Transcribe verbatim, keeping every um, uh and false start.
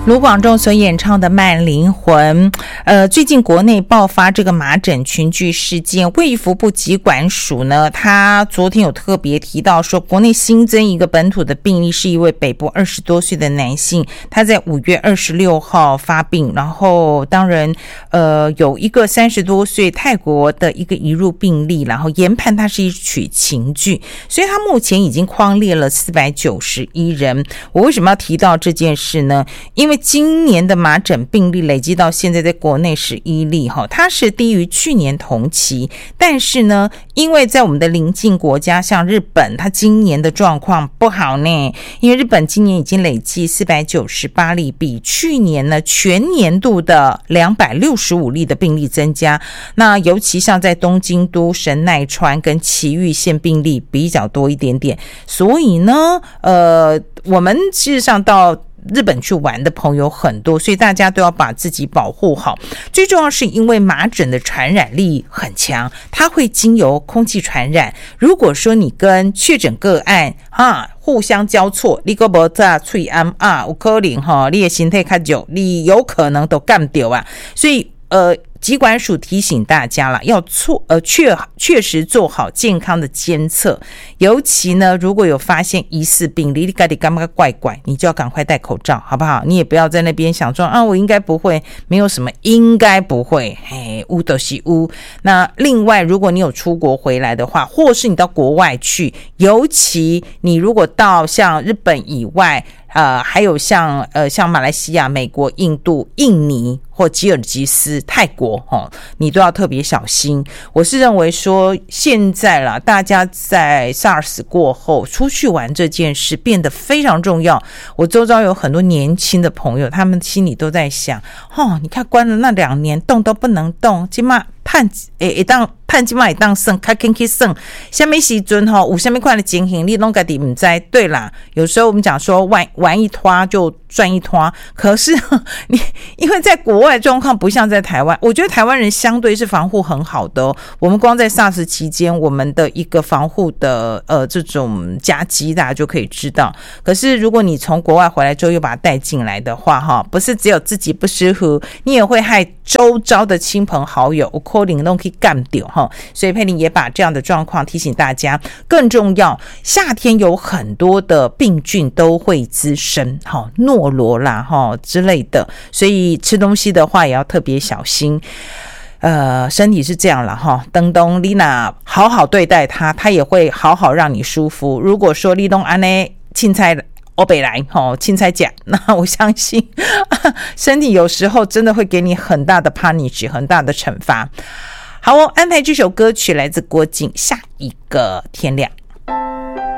卢广仲所演唱的《慢灵魂》，呃，最近国内爆发这个麻疹群聚事件，卫福部疾管署呢，他昨天有特别提到说，国内新增一个本土的病例，是一位北部二十多岁的男性，他在五月二十六号发病，然后当然，呃，有一个三十多岁泰国的一个移入病例，然后研判他是一起群聚，所以他目前已经匡列了四百九十一人。我为什么要提到这件事呢？因为今年的麻疹病例累积到现在在国内十一例，它是低于去年同期，但是呢，因为在我们的邻近国家像日本，它今年的状况不好呢，因为日本今年已经累计四百九十八例，比去年呢全年度的两百六十五例的病例增加，那尤其像在东京都、神奈川跟埼玉县病例比较多一点点，所以呢，呃，我们事实上到日本去玩的朋友很多，所以大家都要把自己保护好。最重要是因为麻疹的传染力很强，它会经由空气传染。如果说你跟确诊个案啊互相交错，你个无在喙安啊，有可能哈，你的身体较久，你有可能都干掉啊。所以呃。疾管署提醒大家了，要错呃确确实做好健康的监测，尤其呢，如果有发现疑似病例，你自己感觉怪怪，你就要赶快戴口罩，好不好？你也不要在那边想说啊，我应该不会，没有什么，应该不会，嘿，有就是有。那另外，如果你有出国回来的话，或是你到国外去，尤其你如果到像日本以外。呃，还有像呃像马来西亚、美国、印度、印尼或吉尔吉斯、泰国，哦，你都要特别小心。我是认为说，现在啦，大家在 SARS 过后出去玩这件事变得非常重要。我周遭有很多年轻的朋友，他们心里都在想，哦，你看关了那两年，动都不能动，今嘛探诶会当探今嘛会当算，较轻去算，什么时阵吼有什么款的情形，你拢家己唔知。对啦，有时候我们讲说玩玩一拖就赚一拖，可是你因为在国外状况不像在台湾，我觉得台湾人相对是防护很好的哦。我们光在 SARS 期间，我们的一个防护的呃这种夹击，大家就可以知道。可是如果你从国外回来之后又把它带进来的话，哈，不是只有自己不舒服，你也会害周遭的亲朋好友，有可能都可以干掉哈。所以佩玲也把这样的状况提醒大家。更重要，夏天有很多的病菌都会滋生，哈，诺罗啦哈之类的，所以吃东西的话也要特别小心。呃，身体是这样了哈，登东丽娜好好对待它，它也会好好让你舒服。如果说丽东安呢青菜欧北来吼青菜甲，那我相信身体有时候真的会给你很大的 punish， 很大的惩罚。好哦，安排这首歌曲来自郭靖，下一个天亮。